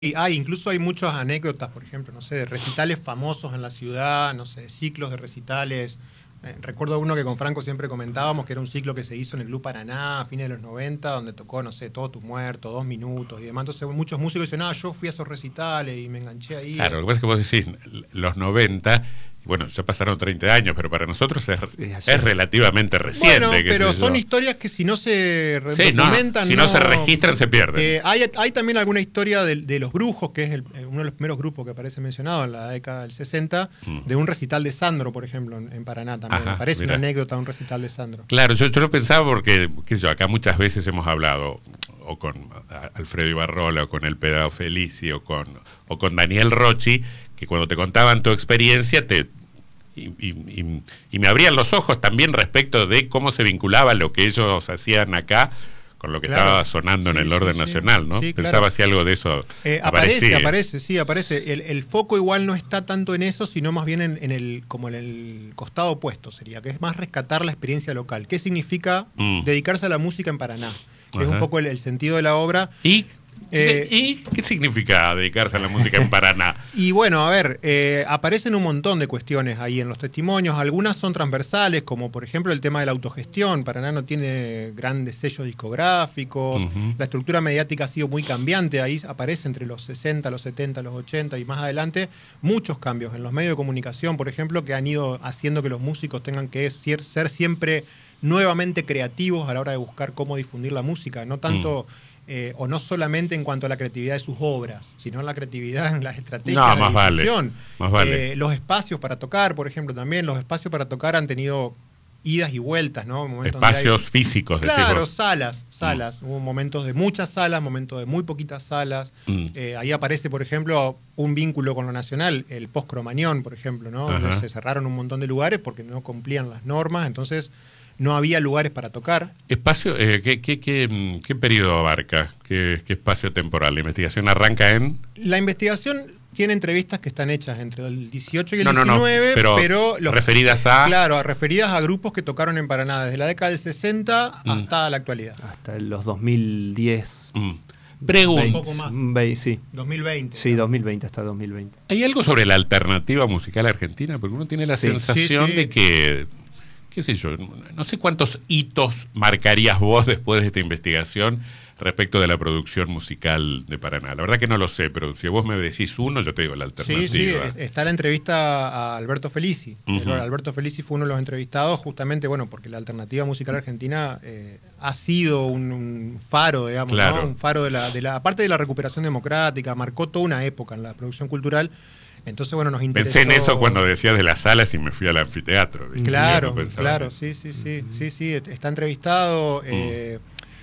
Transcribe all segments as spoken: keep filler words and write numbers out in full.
Y hay, incluso hay muchas anécdotas, por ejemplo, no sé, de recitales famosos en la ciudad, no sé, ciclos de recitales. Eh, recuerdo uno que con Franco siempre comentábamos, que era un ciclo que se hizo en el Club Paraná a fines de los noventa, donde tocó, no sé, Todo Tu Muerto, Dos Minutos y demás. Entonces muchos músicos dicen, ah, yo fui a esos recitales y me enganché ahí. Claro, lo que pasa es que vos decís, los noventa... Bueno, ya pasaron treinta años, pero para nosotros es, es relativamente reciente. Bueno, pero son yo. historias que si no se sí, documentan... No, si no, no se registran, se pierden. Eh, hay, hay también alguna historia de, de Los Brujos, que es el, uno de los primeros grupos que aparece mencionado en la década del sesenta, mm. de un recital de Sandro, por ejemplo, en, en Paraná también. Ajá, aparece mirá. Una anécdota de un recital de Sandro. Claro, yo, yo lo pensaba porque, qué sé yo, acá muchas veces hemos hablado o con Alfredo Ibarrola, o con El Pedao Felici, o con, o con Daniel Rocci, que cuando te contaban tu experiencia te... Y, y, y me abrían los ojos también respecto de cómo se vinculaba lo que ellos hacían acá con lo que claro. estaba sonando sí, en el orden sí, nacional, ¿no? Sí, Pensaba claro. si algo de eso eh, aparece, aparece, sí, aparece. El, el foco igual no está tanto en eso, sino más bien en, en el como en el costado opuesto sería, que es más rescatar la experiencia local. ¿Qué significa mm. dedicarse a la música en Paraná? Que Ajá. es un poco el, el sentido de la obra. Y Eh, ¿Y qué significa dedicarse a la música en Paraná? Y bueno, a ver, eh, aparecen un montón de cuestiones ahí en los testimonios. Algunas son transversales, como por ejemplo el tema de la autogestión. Paraná no tiene grandes sellos discográficos. Uh-huh. La estructura mediática ha sido muy cambiante. Ahí aparece entre los sesenta, los setenta, los ochenta y más adelante muchos cambios en los medios de comunicación, por ejemplo, que han ido haciendo que los músicos tengan que ser, ser siempre nuevamente creativos a la hora de buscar cómo difundir la música. No tanto... Uh. Eh, o no solamente en cuanto a la creatividad de sus obras, sino en la creatividad en las estrategias no, de más difusión. Vale, más vale. Eh, los espacios para tocar, por ejemplo, también los espacios para tocar han tenido idas y vueltas, ¿no? Momentos espacios hay... físicos, claro, decimos. salas, salas. Mm. Hubo momentos de muchas salas, momentos de muy poquitas salas. Mm. Eh, ahí aparece, por ejemplo, un vínculo con lo nacional, el post-Cromañón, por ejemplo, ¿no? Donde se cerraron un montón de lugares porque no cumplían las normas, entonces no había lugares para tocar. Espacio, eh, ¿qué, qué, qué, ¿Qué periodo abarca? ¿Qué, ¿Qué espacio temporal? ¿La investigación arranca en...? La investigación tiene entrevistas que están hechas entre el dieciocho y el no, no, diecinueve, no, pero, pero los, referidas a... Claro, referidas a grupos que tocaron en Paraná desde la década del sesenta mm. hasta la actualidad. Hasta los dos mil diez. Mm. Pregunta. Un poco más. Ve, sí. dos mil veinte. Sí, dos mil veinte hasta dos mil veinte. ¿Hay algo sobre la alternativa musical argentina? Porque uno tiene la sí. sensación sí, sí. de que... qué sé yo, no sé cuántos hitos marcarías vos después de esta investigación respecto de la producción musical de Paraná. La verdad que no lo sé, pero si vos me decís uno, yo te digo la alternativa. Sí, sí, está la entrevista a Alberto Felici. Uh-huh. Alberto Felici fue uno de los entrevistados justamente, bueno, porque la alternativa musical argentina eh, ha sido un, un faro, digamos, claro. ¿no? Un faro de la, de la, aparte de la recuperación democrática, marcó toda una época en la producción cultural. Entonces, bueno, nos interesó... Pensé en eso cuando decías de las salas y me fui al anfiteatro. Claro, no claro, sí, sí, sí, sí, sí, está entrevistado. Eh,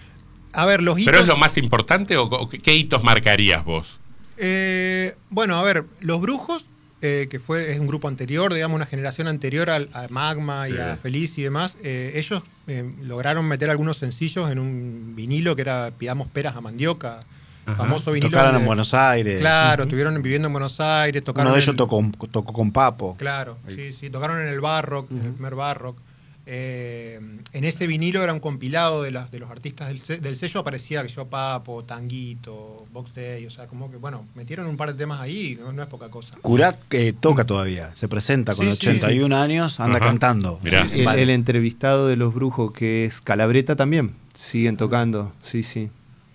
a ver, los hitos... ¿Pero es lo más importante o, o qué hitos marcarías vos? Eh, bueno, a ver, Los Brujos, eh, que fue es un grupo anterior, digamos, una generación anterior al, a Magma sí. y a Felici y demás, eh, ellos eh, lograron meter algunos sencillos en un vinilo que era Pidamos Peras a Mandioca. Ajá. Famoso vinilo. Tocaron de, en Buenos Aires. Claro, uh-huh. estuvieron viviendo en Buenos Aires. Tocaron Uno de ellos el, tocó, tocó con Papo. Claro, Ahí. sí, sí. Tocaron en el Barrock, uh-huh. en el primer Barrock. Eh, en ese vinilo era un compilado de, las, de los artistas del, del sello. Aparecía que yo, Papo, Tanguito, Box Day. O sea, como que, bueno, metieron un par de temas ahí. No, no es poca cosa. Curat que toca todavía. Se presenta con sí, ochenta y uno sí. años. Anda Ajá. cantando. Mirá. El, vale. el entrevistado de Los Brujos, que es Calabreta, también. Siguen tocando. Sí, sí.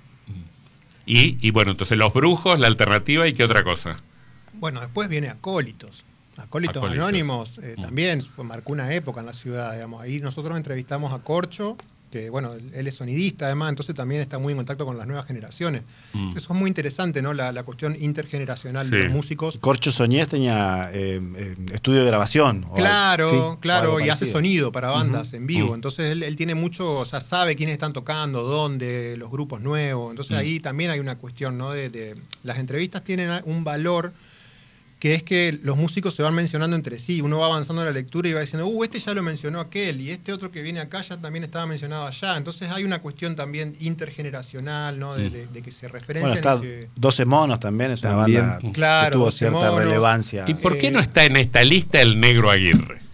Y, y bueno, entonces Los Brujos, la alternativa y qué otra cosa. Bueno, después viene Acólitos. Acólitos, Acólitos. Anónimos, eh, mm. también fue, marcó una época en la ciudad, digamos. Ahí nosotros entrevistamos a Corcho, que bueno, él es sonidista además, entonces también está muy en contacto con las nuevas generaciones. Mm. Eso es muy interesante, ¿no? La, la cuestión intergeneracional sí. de los músicos. Corcho Soñés tenía eh, eh, estudio de grabación. Claro, sí, claro, y hace sonido para bandas uh-huh. en vivo. Uh-huh. Entonces él, él tiene mucho, o sea, sabe quiénes están tocando, dónde, los grupos nuevos. Entonces uh-huh. ahí también hay una cuestión, ¿no? De, de las entrevistas tienen un valor que es que los músicos se van mencionando entre sí. Uno va avanzando en la lectura y va diciendo, uh, este ya lo mencionó aquel, y este otro que viene acá ya también estaba mencionado allá. Entonces hay una cuestión también intergeneracional, ¿no? De, de, de que se referencian. Bueno, está ese... doce Monos también, es también. Una banda claro, que tuvo cierta monos. relevancia. ¿Y por qué no está en esta lista el Negro Aguirre?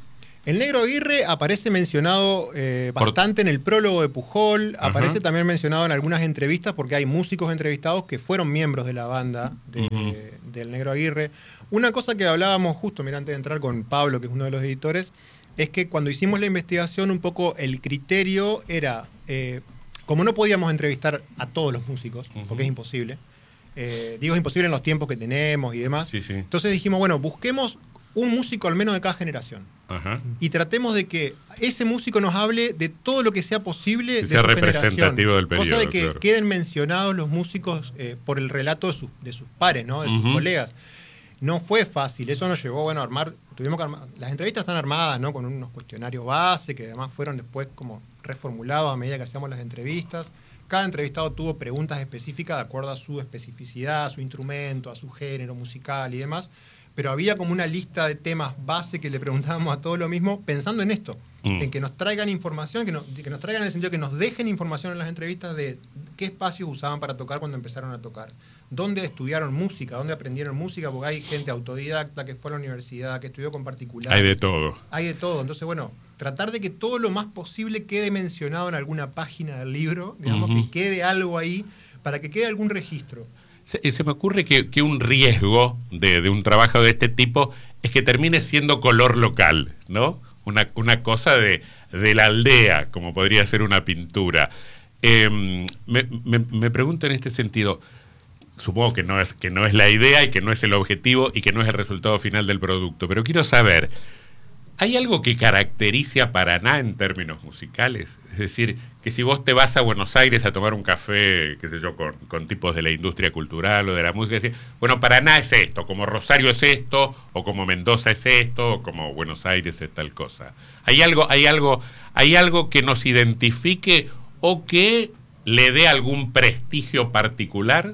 El Negro Aguirre aparece mencionado eh, bastante Por... en el prólogo de Pujol, uh-huh. aparece también mencionado en algunas entrevistas porque hay músicos entrevistados que fueron miembros de la banda de, uh-huh. del Negro Aguirre. Una cosa que hablábamos justo, mira, antes de entrar con Pablo, que es uno de los editores, es que cuando hicimos la investigación un poco el criterio era, eh, como no podíamos entrevistar a todos los músicos, uh-huh. porque es imposible, eh, digo es imposible en los tiempos que tenemos y demás, sí, sí. entonces dijimos, bueno, busquemos un músico al menos de cada generación. Ajá. Y tratemos de que ese músico nos hable de todo lo que sea posible que de sea su representativo del periodo. Cosa de que claro. queden mencionados los músicos eh, por el relato de sus, de sus pares, ¿no? De sus uh-huh. colegas. No fue fácil, eso nos llevó bueno, a armar, tuvimos que armar, las entrevistas están armadas, ¿no? Con unos cuestionarios base que además fueron después como reformulados a medida que hacíamos las entrevistas. Cada entrevistado tuvo preguntas específicas de acuerdo a su especificidad, a su instrumento, a su género musical y demás. Pero había como una lista de temas base que le preguntábamos a todos lo mismo, pensando en esto, mm. en que nos traigan información, que nos, que nos traigan en el sentido que nos dejen información en las entrevistas de qué espacios usaban para tocar cuando empezaron a tocar, dónde estudiaron música, dónde aprendieron música, porque hay gente autodidacta que fue a la universidad, que estudió con particulares. Hay de todo. Hay de todo. Entonces, bueno, tratar de que todo lo más posible quede mencionado en alguna página del libro, digamos, uh-huh. que quede algo ahí, para que quede algún registro. Se, se me ocurre que, que un riesgo de, de un trabajo de este tipo es que termine siendo color local, ¿no? Una, una cosa de, de la aldea, como podría ser una pintura. Eh, me, me, me pregunto en este sentido, supongo que no es, que no es la idea y que no es el objetivo y que no es el resultado final del producto, pero quiero saber, ¿hay algo que caracterice a Paraná en términos musicales? Es decir, que si vos te vas a Buenos Aires a tomar un café, qué sé yo, con, con tipos de la industria cultural o de la música, decir, bueno, Paraná es esto, como Rosario es esto, o como Mendoza es esto, o como Buenos Aires es tal cosa. ¿Hay algo, hay algo, hay algo que nos identifique o que le dé algún prestigio particular?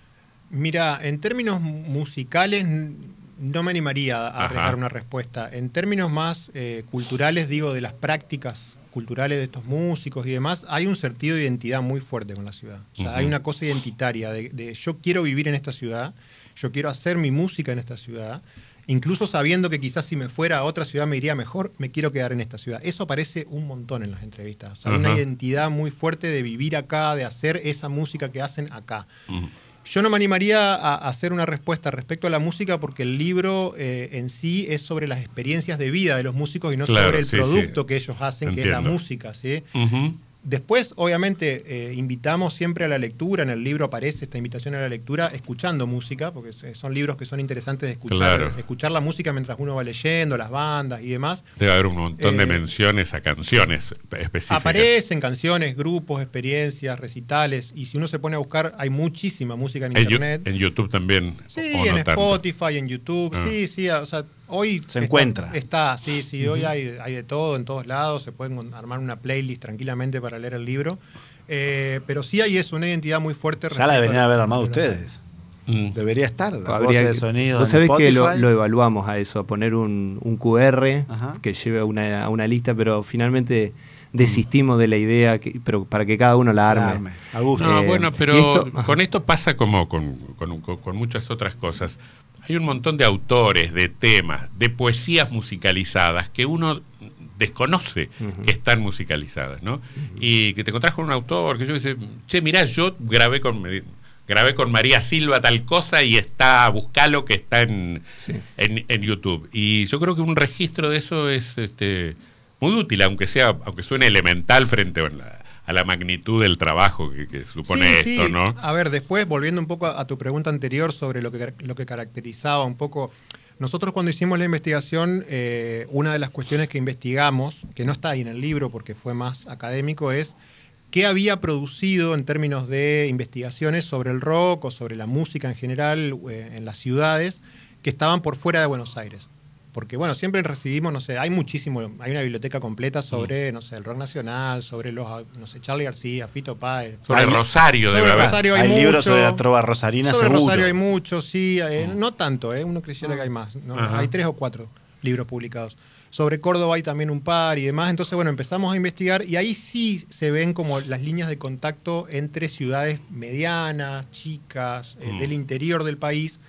Mira, en términos musicales no me animaría a arriesgar una respuesta. En términos más eh, culturales, digo, de las prácticas culturales de estos músicos y demás, hay un sentido de identidad muy fuerte con la ciudad. O sea, uh-huh. hay una cosa identitaria de, de yo quiero vivir en esta ciudad, yo quiero hacer mi música en esta ciudad, incluso sabiendo que quizás si me fuera a otra ciudad me iría mejor, me quiero quedar en esta ciudad. Eso aparece un montón en las entrevistas. O sea, uh-huh. hay una identidad muy fuerte de vivir acá, de hacer esa música que hacen acá. Uh-huh. Yo no me animaría a hacer una respuesta respecto a la música porque el libro eh, en sí es sobre las experiencias de vida de los músicos y no claro, sobre el sí, producto sí. que ellos hacen, Entiendo. que es la música, ¿sí? Uh-huh. Después, obviamente, eh, invitamos siempre a la lectura. En el libro aparece esta invitación a la lectura escuchando música, porque son libros que son interesantes de escuchar. Claro. Escuchar la música mientras uno va leyendo, las bandas y demás. Debe haber un montón eh, de menciones a canciones específicas. Aparecen canciones, grupos, experiencias, recitales. Y si uno se pone a buscar, hay muchísima música en, en internet. En YouTube también. Sí, en no Spotify, tanto. en YouTube. Ah. Sí, sí, o sea... Hoy se está, encuentra. Está, sí, sí, uh-huh. hoy hay, hay de todo en todos lados, se pueden armar una playlist tranquilamente para leer el libro, eh, pero sí hay eso, una identidad muy fuerte. Ya la deberían haber armado ustedes. Mm. Debería estar, la Habría voz de sonido. Vos sabés que lo, lo evaluamos a eso, a poner un, un cu erre Ajá. que lleve a una, a una lista, pero finalmente desistimos mm. de la idea, que, pero para que cada uno la arme. La arme. A gusto. No, eh, bueno, pero esto, con esto pasa como con, con, con, con muchas otras cosas. Hay un montón de autores, de temas, de poesías musicalizadas que uno desconoce uh-huh. que están musicalizadas, ¿no? Uh-huh. Y que te encontrás con un autor que yo dice, che, mirá, yo grabé con grabé con María Silva tal cosa y está, buscalo que está en, sí. en, en YouTube. Y yo creo que un registro de eso es este, muy útil, aunque sea, aunque suene elemental frente a la, a la magnitud del trabajo que, que supone sí, esto, sí. ¿no? A ver, después, volviendo un poco a, a tu pregunta anterior sobre lo que, lo que caracterizaba un poco... Nosotros cuando hicimos la investigación, eh, una de las cuestiones que investigamos, que no está ahí en el libro porque fue más académico, es qué había producido en términos de investigaciones sobre el rock o sobre la música en general eh, en las ciudades que estaban por fuera de Buenos Aires. Porque, bueno, siempre recibimos, no sé, hay muchísimo, hay una biblioteca completa sobre, mm. no sé, el rock nacional, sobre los, no sé, Charly García, Fito Páez. Sobre el Rosario, sobre debe haber. Rosario hay, hay mucho, libros sobre la trova rosarina, sobre seguro. Rosario hay mucho, sí, eh, mm. no tanto, eh, uno creyera mm. que hay más. ¿no? Hay tres o cuatro libros publicados. Sobre Córdoba hay también un par y demás. Entonces, bueno, empezamos a investigar y ahí sí se ven como las líneas de contacto entre ciudades medianas, chicas, eh, mm. del interior del país,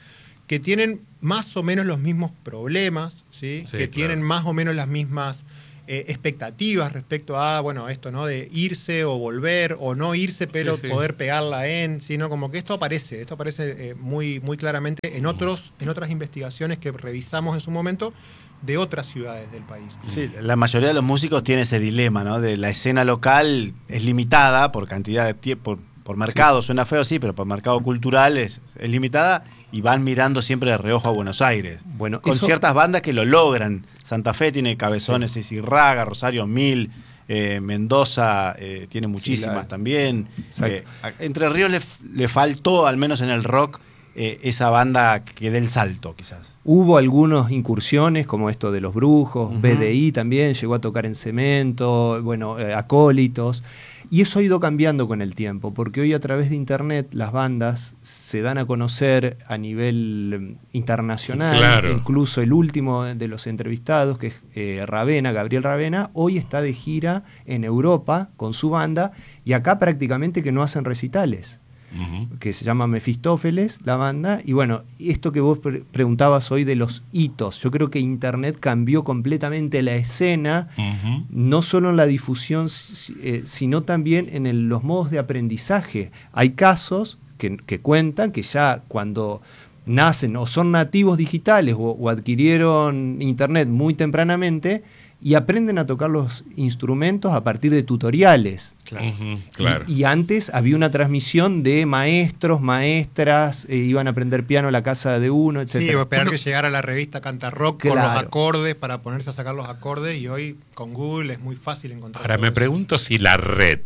que tienen más o menos los mismos problemas, ¿sí? Sí, que claro. tienen más o menos las mismas eh, expectativas respecto a, bueno, esto, ¿no? De irse o volver, o no irse, pero Sí, sí. poder pegarla en, sino como que esto aparece, esto aparece eh, muy, muy claramente en, otros, en otras investigaciones que revisamos en su momento de otras ciudades del país. Sí, la mayoría de los músicos tiene ese dilema, ¿no? De la escena local es limitada por cantidad de tiempo, por, por mercado, sí. Suena feo, sí, pero por mercado cultural es, es limitada y van mirando siempre de reojo a Buenos Aires. Bueno, con eso... ciertas bandas que lo logran. Santa Fe tiene Cabezones, sí. Isirraga, Rosario Mil, eh, Mendoza eh, tiene muchísimas sí, la... también. Eh, Entre Ríos le, le faltó, al menos en el rock, eh, esa banda que dé el salto, quizás. Hubo algunas incursiones, como esto de Los Brujos, uh-huh. B D I también, llegó a tocar en Cemento, bueno, eh, Acólitos. Y eso ha ido cambiando con el tiempo, porque hoy a través de internet las bandas se dan a conocer a nivel internacional. Claro. Incluso el último de los entrevistados, que es eh, Ravena, Gabriel Ravena, hoy está de gira en Europa con su banda, y acá prácticamente que no hacen recitales. Uh-huh. Que se llama Mefistófeles, la banda, y bueno, esto que vos pre- preguntabas hoy de los hitos, yo creo que internet cambió completamente la escena, uh-huh. no solo en la difusión, eh, sino también en el, los modos de aprendizaje. Hay casos que, que cuentan que ya cuando nacen o son nativos digitales o, o adquirieron internet muy tempranamente, y aprenden a tocar los instrumentos a partir de tutoriales. Claro. Uh-huh, claro. Y, y antes había una transmisión de maestros, maestras, eh, iban a aprender piano a la casa de uno, etcétera. Sí, o esperar uno, que llegara la revista Canta Rock claro. con los acordes para ponerse a sacar los acordes, y hoy con Google es muy fácil encontrar. Ahora me eso. pregunto si la red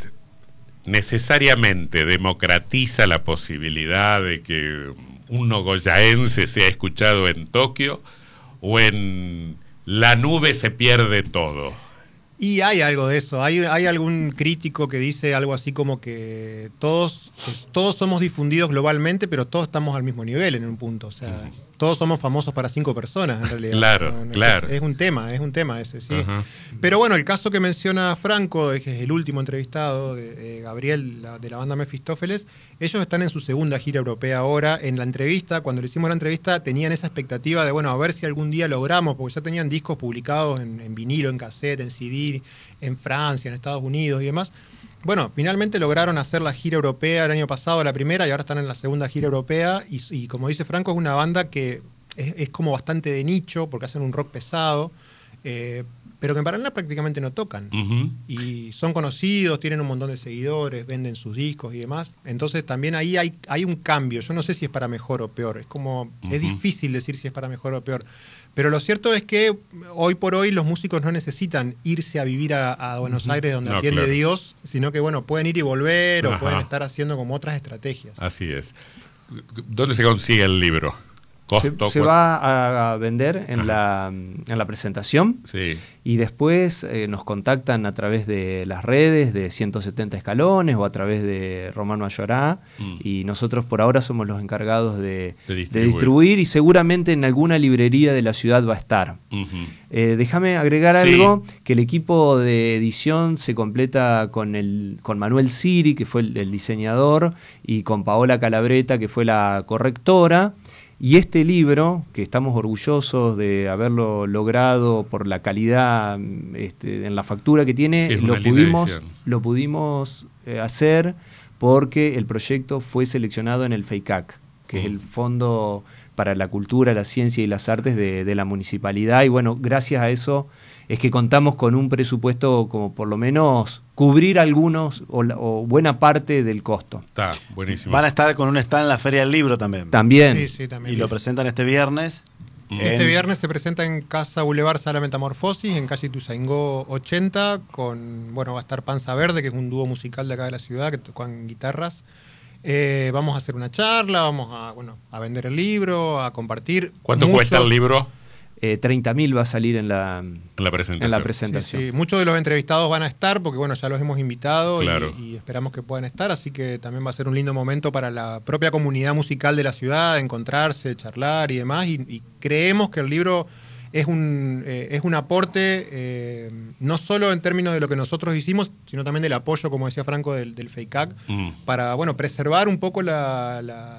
necesariamente democratiza la posibilidad de que un nogoyaense sea escuchado en Tokio, o en la nube se pierde todo. Y hay algo de eso. Hay, hay algún crítico que dice algo así como que todos, pues, todos somos difundidos globalmente, pero todos estamos al mismo nivel en un punto. O sea, uh-huh. todos somos famosos para cinco personas, en realidad. Claro, no, no, claro. Es, es un tema, es un tema ese, sí. Uh-huh. Pero bueno, el caso que menciona Franco, que es el último entrevistado, de, de Gabriel, la, de la banda Mefistófeles, ellos están en su segunda gira europea ahora. En la entrevista, cuando le hicimos la entrevista, tenían esa expectativa de, bueno, a ver si algún día logramos, porque ya tenían discos publicados en, en vinilo, en cassette, en C D, en Francia, en Estados Unidos y demás. Bueno, finalmente lograron hacer la gira europea el año pasado, la primera, y ahora están en la segunda gira europea. Y, y como dice Franco, es una banda que es, es como bastante de nicho, porque hacen un rock pesado, eh, pero que en Paraná prácticamente no tocan. Uh-huh. Y son conocidos, tienen un montón de seguidores, venden sus discos y demás. Entonces también ahí hay, hay un cambio. Yo no sé si es para mejor o peor. Es como, uh-huh. es difícil decir si es para mejor o peor. Pero lo cierto es que hoy por hoy los músicos no necesitan irse a vivir a, a Buenos Aires donde no, atiende claro. Dios, sino que bueno, pueden ir y volver. Ajá. O pueden estar haciendo como otras estrategias. Así es. ¿Dónde se consigue el libro? Se, se va a vender en la, en la presentación, sí. Y después eh, nos contactan a través de las redes de ciento setenta Escalones o a través de Román Mayorá, mm. y nosotros por ahora somos los encargados de, de, distribuir. de distribuir, y seguramente en alguna librería de la ciudad va a estar. Uh-huh. Eh, déjame agregar sí. algo, que el equipo de edición se completa con, el, con Manuel Siri, que fue el, el diseñador, y con Paola Calabreta, que fue la correctora. Y este libro, que estamos orgullosos de haberlo logrado por la calidad este, en la factura que tiene, sí, lo, pudimos, lo pudimos eh, hacer porque el proyecto fue seleccionado en el FEICAC, que mm. es el Fondo para la Cultura, la Ciencia y las Artes de, de la Municipalidad. Y bueno, gracias a eso es que contamos con un presupuesto como por lo menos cubrir algunos o, o buena parte del costo. Está buenísimo. Van a estar con un stand en la Feria del Libro también. También. Sí, sí, también. Y lo presentan este viernes. Este en... viernes se presenta en Casa Boulevard Sala Metamorfosis, en calle Ituzaingó ochenta, con, bueno, va a estar Panza Verde, que es un dúo musical de acá de la ciudad, que tocan guitarras. Eh, vamos a hacer una charla, vamos a, bueno, a vender el libro, a compartir. ¿Cuánto Muchos... cuesta el libro? Eh, treinta mil va a salir en la, en la presentación. En la presentación. Sí, sí. Muchos de los entrevistados van a estar porque bueno, ya los hemos invitado, claro. y, y esperamos que puedan estar, así que también va a ser un lindo momento para la propia comunidad musical de la ciudad, encontrarse, charlar y demás, y, y creemos que el libro es un, eh, es un aporte eh, no solo en términos de lo que nosotros hicimos, sino también del apoyo, como decía Franco, del, del FEICAC, mm. para bueno, preservar un poco la... la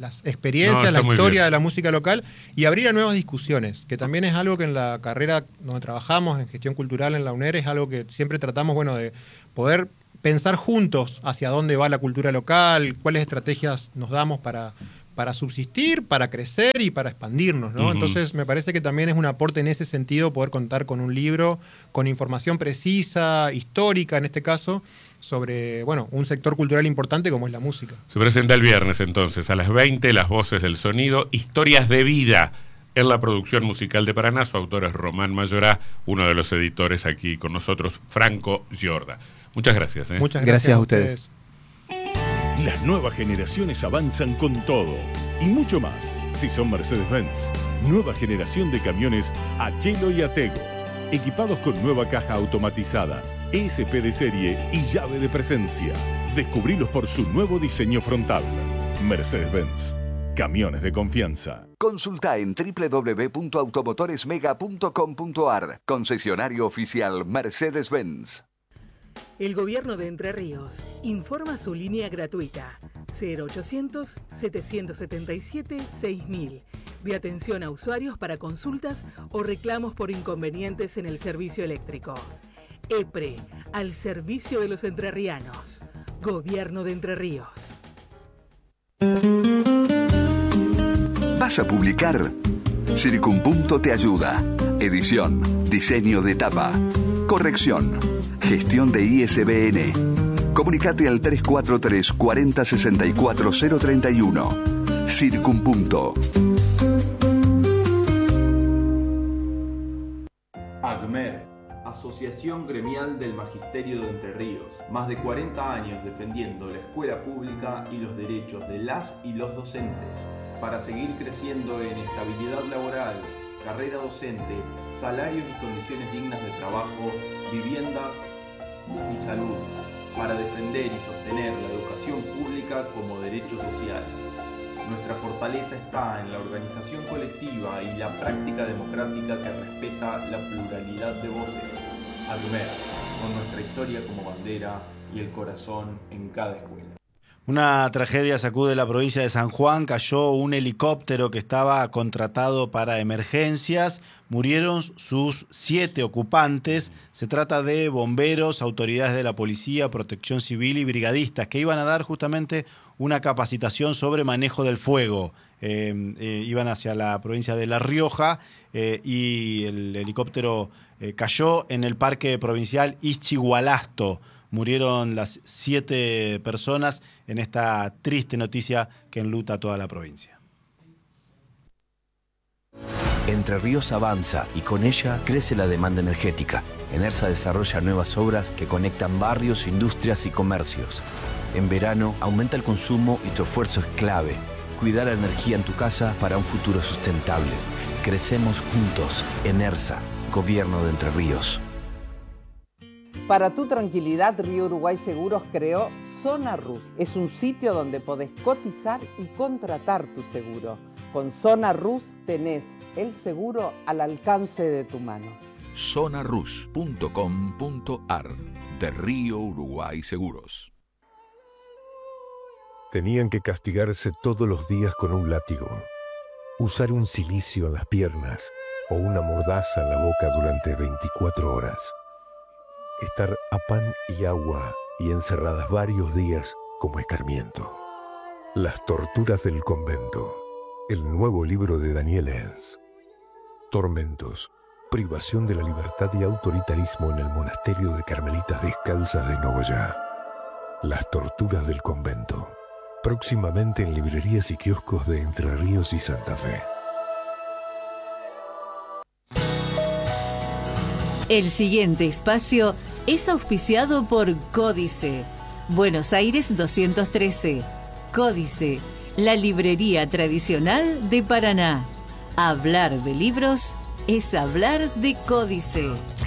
las experiencias, No, la está muy historia bien. de la música local y abrir a nuevas discusiones, que también es algo que en la carrera donde trabajamos, en gestión cultural en la UNER, es algo que siempre tratamos, bueno, de poder pensar juntos hacia dónde va la cultura local, cuáles estrategias nos damos para, para subsistir, para crecer y para expandirnos, ¿no? Uh-huh. Entonces me parece que también es un aporte en ese sentido poder contar con un libro, con información precisa, histórica en este caso, sobre, bueno, un sector cultural importante como es la música. Se presenta el viernes entonces a las veinte, Las Voces del Sonido, Historias de Vida, en la producción musical de Paraná. Su autor es Román Mayorá, uno de los editores aquí con nosotros, Franco Giorda. Muchas gracias. ¿eh? Muchas gracias, Gracias a a ustedes. ustedes. Las nuevas generaciones avanzan con todo y mucho más. Si son Mercedes-Benz, nueva generación de camiones Achelo y Atego, equipados con nueva caja automatizada, E S P de serie y llave de presencia. Descubrilos por su nuevo diseño frontal. Mercedes-Benz, camiones de confianza. Consulta en doble u doble u doble u punto automotoresmega punto com punto a r. Concesionario oficial Mercedes-Benz. El Gobierno de Entre Ríos informa su línea gratuita cero ochocientos, setecientos setenta y siete, seis mil de atención a usuarios para consultas o reclamos por inconvenientes en el servicio eléctrico. EPRE, al servicio de los entrerrianos. Gobierno de Entre Ríos. ¿Vas a publicar? Circunpunto te ayuda. Edición, diseño de tapa, corrección, gestión de I S B N. Comunicate al tres cuatro tres, cuarenta, sesenta y cuatro, cero treinta y uno. Circunpunto. AGMER, Asociación Gremial del Magisterio de Entre Ríos. Más de cuarenta años defendiendo la escuela pública y los derechos de las y los docentes. Para seguir creciendo en estabilidad laboral, carrera docente, salarios y condiciones dignas de trabajo, viviendas y salud. Para defender y sostener la educación pública como derecho social. Nuestra fortaleza está en la organización colectiva y la práctica democrática que respeta la pluralidad de voces. AGMER, con nuestra historia como bandera y el corazón en cada escuela. Una tragedia sacude la provincia de San Juan. Cayó un helicóptero que estaba contratado para emergencias. Murieron sus siete ocupantes. Se trata de bomberos, autoridades de la policía, protección civil y brigadistas que iban a dar justamente una capacitación sobre manejo del fuego. Eh, eh, iban hacia la provincia de La Rioja eh, y el helicóptero eh, cayó en el parque provincial Ischigualasto. Murieron las siete personas en esta triste noticia que enluta a toda la provincia. Entre Ríos avanza y con ella crece la demanda energética. Enersa desarrolla nuevas obras que conectan barrios, industrias y comercios. En verano aumenta el consumo y tu esfuerzo es clave. Cuidar la energía en tu casa para un futuro sustentable. Crecemos juntos. Enersa, Gobierno de Entre Ríos. Para tu tranquilidad, Río Uruguay Seguros creó Zona Rus. Es un sitio donde podés cotizar y contratar tu seguro. Con Zona Rus tenés el seguro al alcance de tu mano. zona rus punto com punto a r de Río Uruguay Seguros. Tenían que castigarse todos los días con un látigo, usar un cilicio en las piernas o una mordaza en la boca durante veinticuatro horas. Estar a pan y agua y encerradas varios días como escarmiento. Las torturas del convento. El nuevo libro de Daniel Enz. Tormentos, privación de la libertad y autoritarismo en el monasterio de Carmelitas Descalzas de Nogoyá. Las torturas del convento. Próximamente en librerías y kioscos de Entre Ríos y Santa Fe. El siguiente espacio es auspiciado por Códice. Buenos Aires doscientos trece. Códice, la librería tradicional de Paraná. Hablar de libros es hablar de Códice.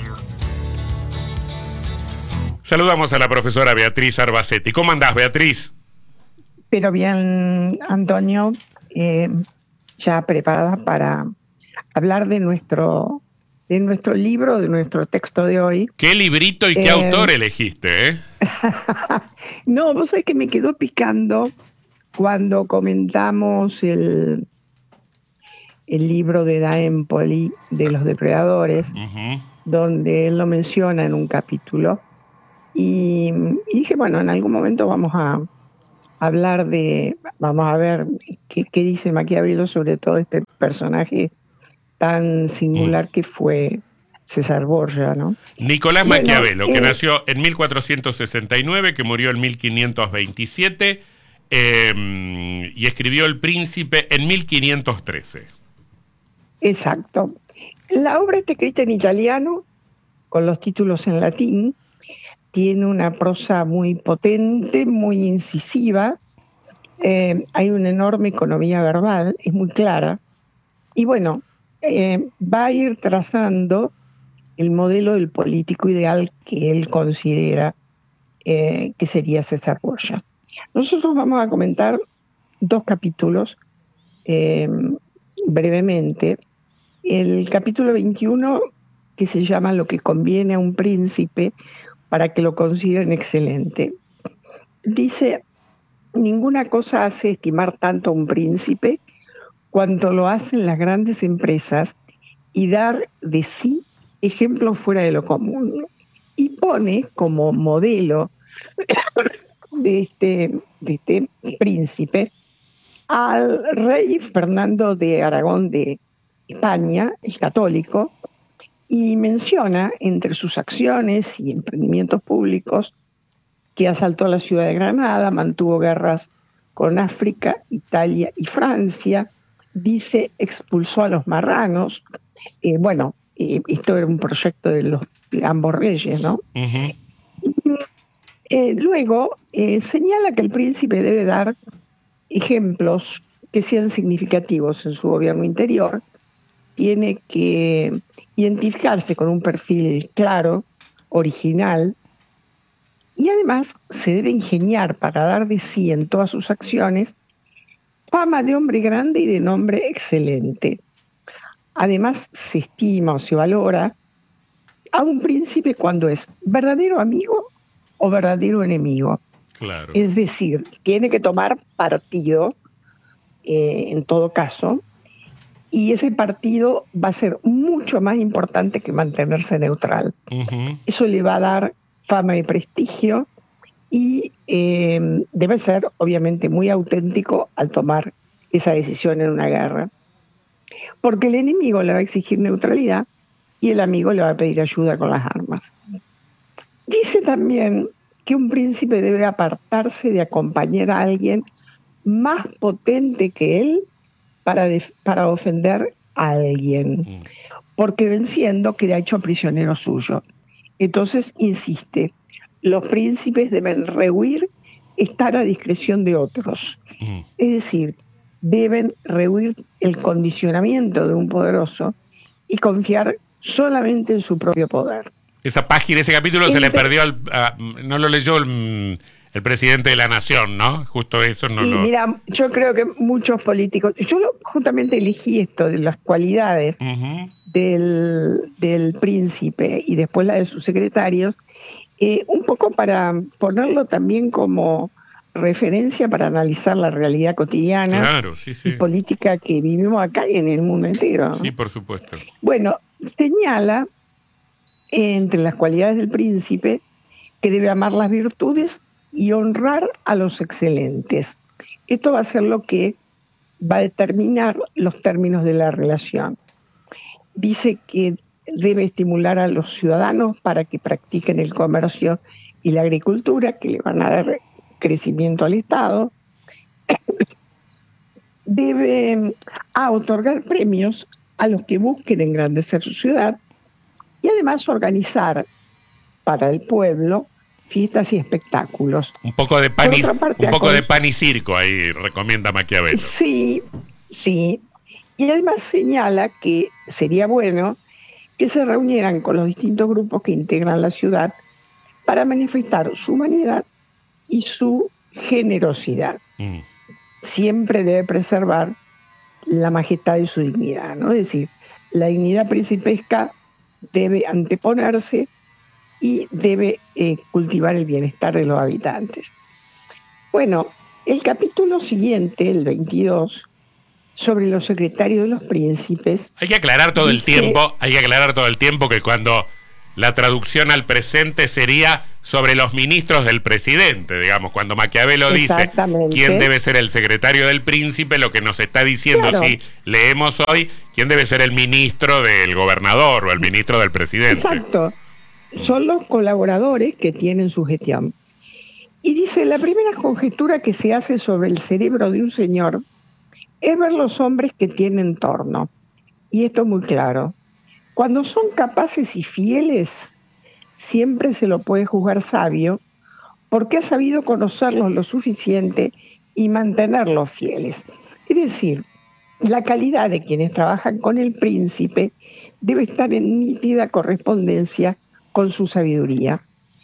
Saludamos a la profesora Beatriz Arbacetti. ¿Cómo andás, Beatriz? Pero bien, Antonio, eh, ya preparada para hablar de nuestro... de nuestro libro, de nuestro texto de hoy. ¿Qué librito y qué eh, autor elegiste? Eh? No, vos sabés que me quedó picando cuando comentamos el, el libro de Da Empoli, de los depredadores, uh-huh. donde él lo menciona en un capítulo, y, y dije, bueno, en algún momento vamos a hablar de, vamos a ver qué, qué dice Maquiavelo sobre todo este personaje tan singular uh. que fue César Borgia, ¿no? Nicolás bueno, Maquiavelo, eh, que nació en mil cuatrocientos sesenta y nueve, que murió en mil quinientos veintisiete, eh, y escribió El Príncipe en mil quinientos trece. Exacto. La obra está escrita en italiano, con los títulos en latín, tiene una prosa muy potente, muy incisiva, eh, hay una enorme economía verbal, es muy clara, y bueno, eh, va a ir trazando el modelo del político ideal que él considera eh, que sería César Borgia. Nosotros vamos a comentar dos capítulos eh, brevemente. El capítulo veintiuno, que se llama Lo que conviene a un príncipe para que lo consideren excelente. Dice, ninguna cosa hace estimar tanto a un príncipe cuanto lo hacen las grandes empresas y dar de sí ejemplos fuera de lo común. Y pone como modelo de este, de este príncipe al rey Fernando de Aragón de España, el católico, y menciona entre sus acciones y emprendimientos públicos que asaltó la ciudad de Granada, mantuvo guerras con África, Italia y Francia, dice, expulsó a los marranos. Eh, bueno, eh, esto era un proyecto de, los, de ambos reyes, ¿no? Uh-huh. Eh, luego eh, señala que el príncipe debe dar ejemplos que sean significativos en su gobierno interior, tiene que identificarse con un perfil claro, original, y además se debe ingeniar para dar de sí en todas sus acciones fama de hombre grande y de nombre excelente. Además se estima o se valora a un príncipe cuando es verdadero amigo o verdadero enemigo. Claro. Es decir, tiene que tomar partido eh, en todo caso, y ese partido va a ser mucho más importante que mantenerse neutral. Uh-huh. Eso le va a dar fama y prestigio y eh, debe ser obviamente muy auténtico al tomar esa decisión en una guerra. Porque el enemigo le va a exigir neutralidad y el amigo le va a pedir ayuda con las armas. Dice también que un príncipe debe apartarse de acompañar a alguien más potente que él para, de, para ofender a alguien, porque venciendo queda hecho prisionero suyo. Entonces, insiste, los príncipes deben rehuir estar a discreción de otros. Mm. Es decir, deben rehuir el condicionamiento de un poderoso y confiar solamente en su propio poder. Esa página, ese capítulo Entre... se le perdió, al, a, no lo leyó el, el presidente de la Nación, ¿no? Justo eso no y lo... Mira, yo creo que muchos políticos, yo lo, justamente elegí esto de las cualidades uh-huh. del, del príncipe y después la de sus secretarios, eh, un poco para ponerlo también como referencia para analizar la realidad cotidiana claro, sí, sí. y política que vivimos acá y en el mundo entero, ¿no? Sí, por supuesto. Bueno, señala entre las cualidades del príncipe que debe amar las virtudes y honrar a los excelentes. Esto va a ser lo que va a determinar los términos de la relación. Dice que debe estimular a los ciudadanos para que practiquen el comercio y la agricultura, que le van a dar crecimiento al Estado. Debe a otorgar premios a los que busquen engrandecer su ciudad y además organizar para el pueblo fiestas y espectáculos. Un poco de pan y, parte, un poco de pan y circo ahí recomienda Maquiavelo. Sí, sí. Y además señala que sería bueno que se reunieran con los distintos grupos que integran la ciudad para manifestar su humanidad y su generosidad. Mm. Siempre debe preservar la majestad y su dignidad, ¿no? Es decir, la dignidad principesca debe anteponerse y debe eh, cultivar el bienestar de los habitantes. Bueno, El capítulo siguiente, el veintidós, sobre los secretarios de los príncipes. Hay que aclarar todo dice, el tiempo, hay que aclarar todo el tiempo que cuando la traducción al presente sería sobre los ministros del presidente, digamos, cuando Maquiavelo dice quién debe ser el secretario del príncipe, lo que nos está diciendo, claro, si leemos hoy, quién debe ser el ministro del gobernador o el ministro del presidente. Exacto, son los colaboradores que tienen su gestión. Y dice, la primera conjetura que se hace sobre el cerebro de un señor es ver los hombres que tiene en torno. Y esto es muy claro. Cuando son capaces y fieles, siempre se lo puede juzgar sabio, porque ha sabido conocerlos lo suficiente y mantenerlos fieles. Es decir, la calidad de quienes trabajan con el príncipe debe estar en nítida correspondencia con su sabiduría.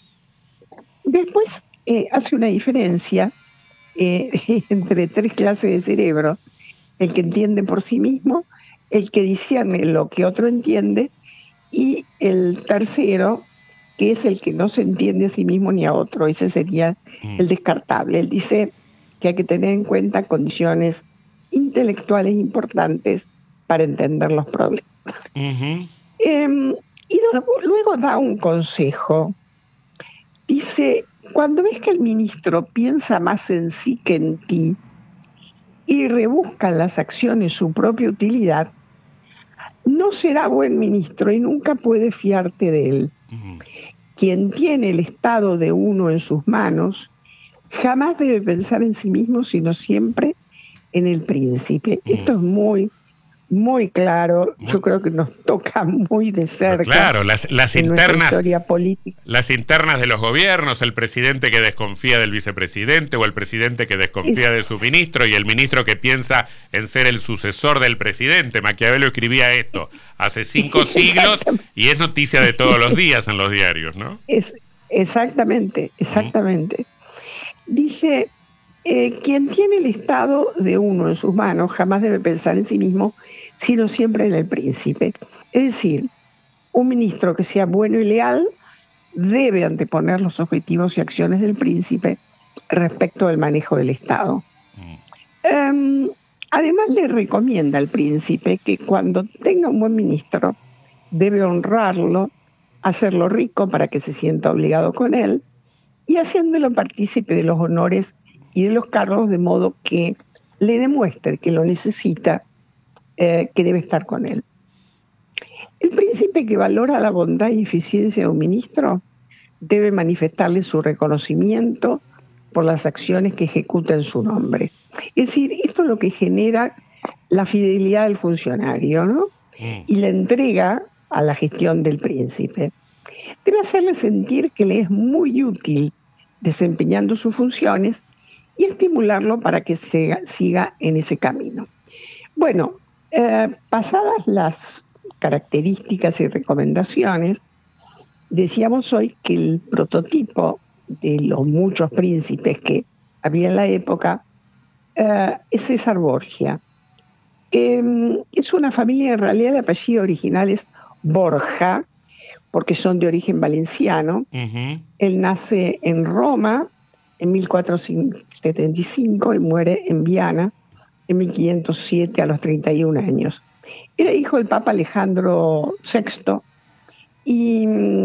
Después eh, hace una diferencia eh, entre tres clases de cerebro: el que entiende por sí mismo, el que discierne lo que otro entiende, y el tercero, que es el que no se entiende a sí mismo ni a otro. Ese sería mm. el descartable. Él dice que hay que tener en cuenta condiciones intelectuales importantes para entender los problemas. Uh-huh. eh, y luego da un consejo. Dice, cuando ves que el ministro piensa más en sí que en ti y rebusca en las acciones su propia utilidad, no será buen ministro y nunca puedes fiarte de él. Uh-huh. Quien tiene el estado de uno en sus manos jamás debe pensar en sí mismo, sino siempre en el príncipe. Uh-huh. Esto es muy, muy claro. Muy... Yo creo que nos toca muy de cerca. Claro, las, las internas, historia política. Las internas de los gobiernos, el presidente que desconfía del vicepresidente o el presidente que desconfía es... de su ministro y el ministro que piensa en ser el sucesor del presidente. Maquiavelo escribía esto hace cinco siglos y es noticia de todos los días en los diarios, ¿no? Es, exactamente, exactamente. Uh-huh. Dice, eh, quien tiene el estado de uno en sus manos jamás debe pensar en sí mismo, sino siempre en el príncipe. Es decir, un ministro que sea bueno y leal debe anteponer los objetivos y acciones del príncipe respecto al manejo del Estado. Mm. Um, además, le recomienda al príncipe que cuando tenga un buen ministro, debe honrarlo, hacerlo rico para que se sienta obligado con él, y haciéndolo partícipe de los honores y de los cargos, de modo que le demuestre que lo necesita, Eh, que debe estar con él. El príncipe que valora la bondad y eficiencia de un ministro debe manifestarle su reconocimiento por las acciones que ejecuta en su nombre. Es decir, esto es lo que genera la fidelidad del funcionario, ¿no? Mm. Y la entrega a la gestión del príncipe. Debe hacerle sentir que le es muy útil desempeñando sus funciones y estimularlo para que se, siga en ese camino. Bueno, Eh, pasadas las características y recomendaciones, decíamos hoy que el prototipo de los muchos príncipes que había en la época eh, es César Borgia. Eh, es una familia, en realidad el apellido original es Borja, porque son de origen valenciano. Uh-huh. Él nace en Roma en mil cuatrocientos setenta y cinco y muere en Viana en mil quinientos siete a los treinta y un años. Era hijo del Papa Alejandro sexto y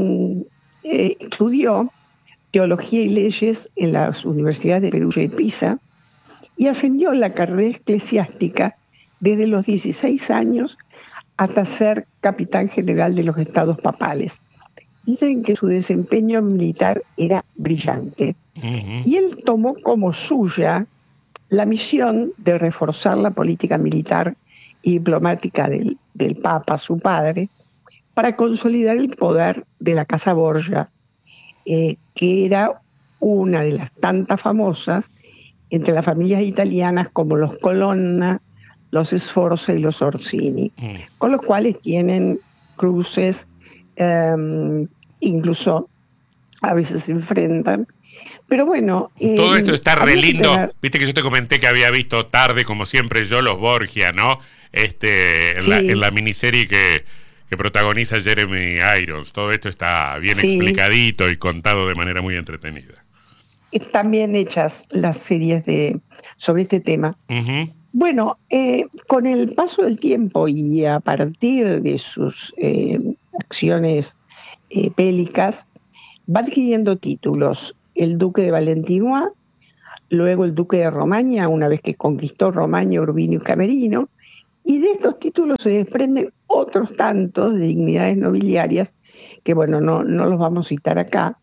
eh, estudió teología y leyes en las universidades de Perugia y Pisa y ascendió en la carrera eclesiástica desde los dieciséis años hasta ser capitán general de los estados papales. Dicen que su desempeño militar era brillante. Uh-huh. Y él tomó como suya la misión de reforzar la política militar y diplomática del, del Papa, su padre, para consolidar el poder de la Casa Borgia, eh, que era una de las tantas famosas entre las familias italianas como los Colonna, los Sforza y los Orsini, mm. con los cuales tienen cruces, eh, incluso a veces se enfrentan. Pero bueno... Todo eh, esto está re lindo. Tener... Viste que yo te comenté que había visto tarde, como siempre yo, los Borgia, ¿no? Este, en, sí. la, en la miniserie que, que protagoniza Jeremy Irons. Todo esto está bien sí. explicadito y contado de manera muy entretenida. Están bien hechas las series de, sobre este tema. Uh-huh. Bueno, eh, con el paso del tiempo y a partir de sus eh, acciones eh, bélicas, va adquiriendo títulos. El duque de Valentinois, luego el duque de Romaña, una vez que conquistó Romaña, Urbino y Camerino, y de estos títulos se desprenden otros tantos de dignidades nobiliarias, que bueno, no, no los vamos a citar acá.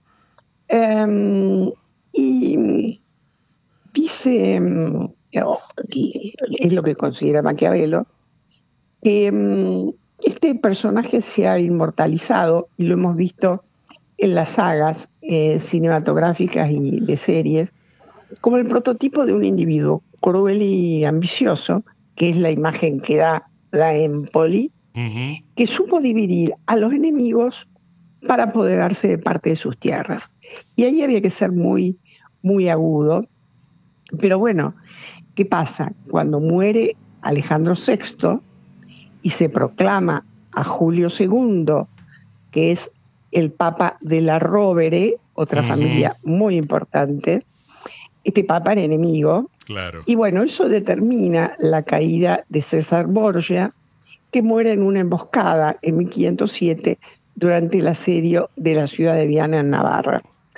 Um, y dice, um, es lo que considera Maquiavelo, que um, este personaje se ha inmortalizado, y lo hemos visto en las sagas eh, cinematográficas y de series, como el prototipo de un individuo cruel y ambicioso, que es la imagen que da la Empoli, uh-huh. que supo dividir a los enemigos para apoderarse de parte de sus tierras. Y ahí había que ser muy, muy agudo. Pero bueno, ¿qué pasa? Cuando muere Alejandro sexto y se proclama a Julio segundo, que es el Papa de la Rovere, otra uh-huh. familia muy importante, este Papa era enemigo. Claro. Y bueno, eso determina la caída de César Borgia, que muere en una emboscada en mil quinientos siete durante el asedio de la ciudad de Viana en Navarra.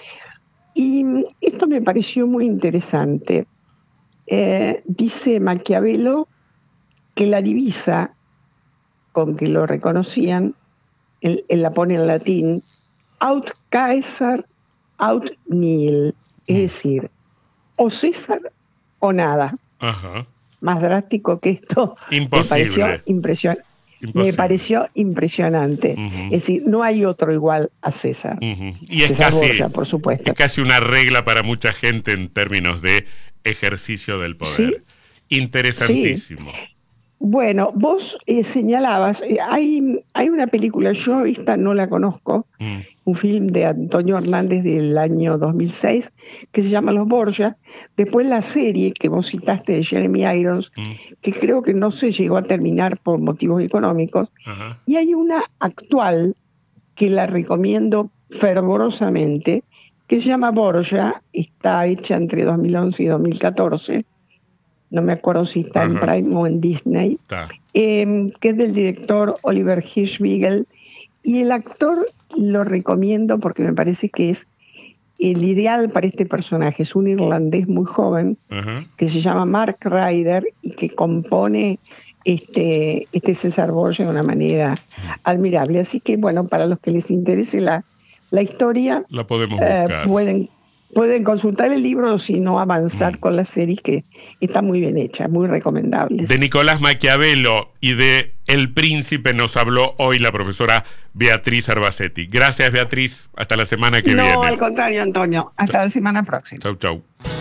Y esto me pareció muy interesante. Eh, dice Maquiavelo que la divisa con que lo reconocían, él, él la pone en latín, aut Caesar, aut nihil, es decir, o César o nada. Ajá. Más drástico que esto. Imposible. Me pareció impresionante. Me pareció impresionante. Uh-huh. Es decir, no hay otro igual a César. Uh-huh. Y es César casi, Borgia, por supuesto. Es casi una regla para mucha gente en términos de ejercicio del poder. ¿Sí? Interesantísimo. Sí. Bueno, vos eh, señalabas, eh, hay, hay una película, yo esta no la conozco, mm. un film de Antonio Hernández del año dos mil seis, que se llama Los Borgia. Después la serie que vos citaste de Jeremy Irons, mm. que creo que no se llegó a terminar por motivos económicos. Ajá. Y hay una actual que la recomiendo fervorosamente, que se llama Borgia, está hecha entre dos mil once y dos mil catorce. No me acuerdo si está Ajá. en Prime o en Disney, eh, que es del director Oliver Hirschbiegel, y el actor lo recomiendo porque me parece que es el ideal para este personaje. Es un irlandés muy joven Ajá. que se llama Mark Ryder y que compone este, este César Borgia de una manera admirable. Así que bueno, para los que les interese la, la historia, la podemos buscar. Eh, pueden Pueden consultar el libro o si no avanzar mm. con la serie, que está muy bien hecha, muy recomendable. De Nicolás Maquiavelo y de El Príncipe nos habló hoy la profesora Beatriz Arbacetti. Gracias, Beatriz. Hasta la semana que no, viene. No, al contrario, Antonio. Hasta la semana próxima. Chau, chau.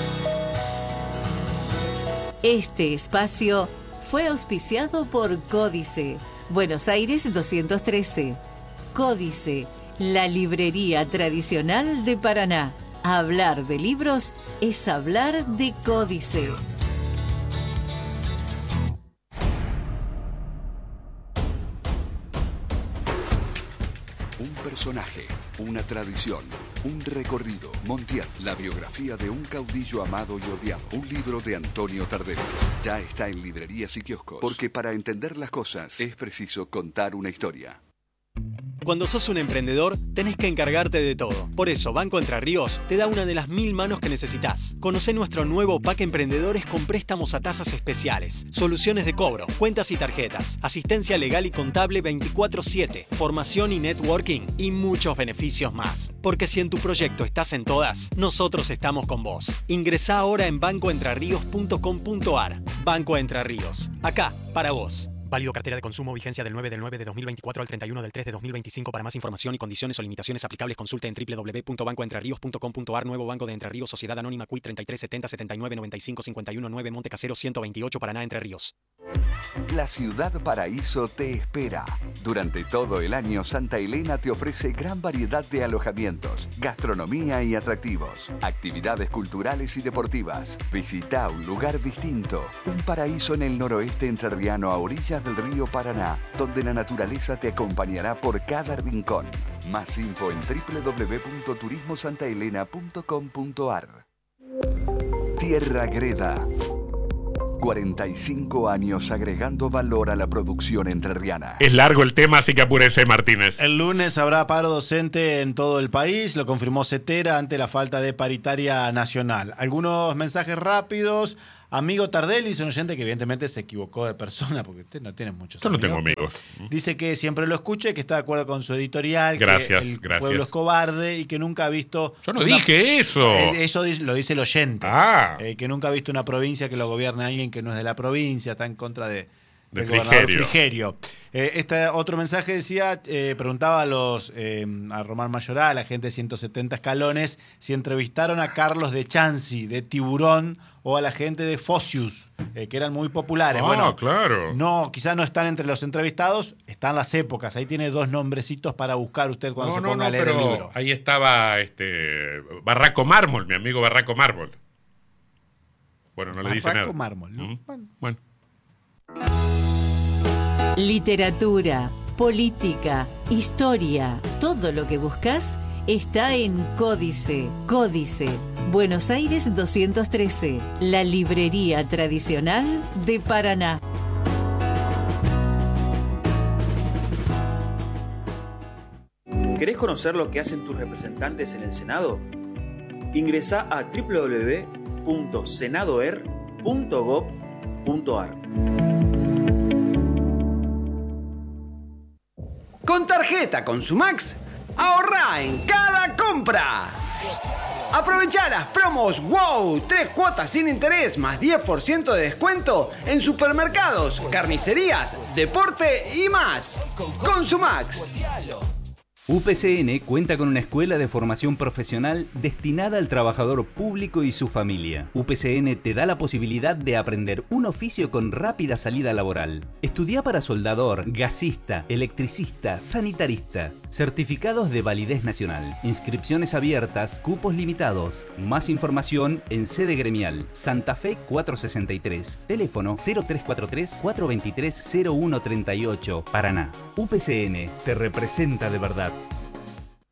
Este espacio fue auspiciado por Códice, Buenos Aires doscientos trece. Códice, la librería tradicional de Paraná. Hablar de libros es hablar de Códice. Un personaje, una tradición, un recorrido. Montiel, la biografía de un caudillo amado y odiado. Un libro de Antonio Tardelli. Ya está en librerías y kioscos. Porque para entender las cosas es preciso contar una historia. Cuando sos un emprendedor, tenés que encargarte de todo. Por eso, Banco Entre Ríos te da una de las mil manos que necesitas. Conocé nuestro nuevo pack Emprendedores con préstamos a tasas especiales, soluciones de cobro, cuentas y tarjetas, asistencia legal y contable veinticuatro siete, formación y networking y muchos beneficios más. Porque si en tu proyecto estás en todas, nosotros estamos con vos. Ingresá ahora en banco entre ríos punto com punto a r. Banco Entre Ríos. Acá, para vos. Válido cartera de consumo, vigencia del nueve del nueve de dos mil veinticuatro al treinta y uno del tres de dos mil veinticinco. Para más información y condiciones o limitaciones aplicables, consulte en doble u doble u doble u punto banco entre ríos punto com punto a r. Nuevo Banco de Entre Ríos, Sociedad Anónima C U I treinta y tres setenta setenta y nueve noventa y cinco cincuenta y uno nueve, Monte Casero ciento veintiocho, Paraná, Entre Ríos. La Ciudad Paraíso te espera. Durante todo el año, Santa Elena te ofrece gran variedad de alojamientos, gastronomía y atractivos, actividades culturales y deportivas. Visita un lugar distinto, un paraíso en el noroeste entrerriano a orillas del río Paraná, donde la naturaleza te acompañará por cada rincón. Más info en doble u doble u doble u punto turismo santa elena punto com punto a r. Tierra Greda. cuarenta y cinco años agregando valor a la producción entrerriana. Es largo el tema, así que apúrese, Martínez. El lunes habrá paro docente en todo el país, lo confirmó Cetera ante la falta de paritaria nacional. Algunos mensajes rápidos. Amigo Tardelli, es un oyente que evidentemente se equivocó de persona, porque usted no tiene muchos Yo no amigos. tengo amigos. Dice que siempre lo escucha y que está de acuerdo con su editorial. Gracias, que el gracias. pueblo es cobarde y que nunca ha visto... Yo no una- dije eso. Eh, Eso di- lo dice el oyente. Ah. Eh, que nunca ha visto una provincia que lo gobierne alguien que no es de la provincia, está en contra de, De del gobernador Frigerio. Frigerio. Eh, este otro mensaje decía, eh, preguntaba a los eh, a Román Mayoral, a gente de ciento setenta escalones, si entrevistaron a Carlos de Chansi, de Tiburón, o a la gente de Focius, eh, que eran muy populares. Ah, bueno, claro. no, quizás no están entre los entrevistados, están las épocas. Ahí tiene dos nombrecitos para buscar usted cuando No, se no, ponga no, a leer el pero libro. ahí estaba este Barraco Mármol, mi amigo Barraco Mármol. Bueno, no le dice nada. Barraco Mármol, ¿no? ¿Mm? Bueno. Literatura, política, historia, todo lo que buscas está en Códice. Códice, Buenos Aires doscientos trece, la librería tradicional de Paraná. ¿Querés conocer lo que hacen tus representantes en el Senado? Ingresá a doble u doble u doble u punto senadoer punto gov punto ar. Con tarjeta Consumax, ahorrá en cada compra. Aprovechá las promos WOW, tres cuotas sin interés más diez por ciento de descuento en supermercados, carnicerías, deporte y más. Consumax. U P C N cuenta con una escuela de formación profesional destinada al trabajador público y su familia. U P C N te da la posibilidad de aprender un oficio con rápida salida laboral. Estudia para soldador, gasista, electricista, sanitarista. Certificados de validez nacional. Inscripciones abiertas, cupos limitados. Más información en sede gremial. Santa Fe cuatrocientos sesenta y tres. Teléfono cero tres cuatro tres, cuatro dos tres, cero uno tres ocho. Paraná. U P C N te representa de verdad.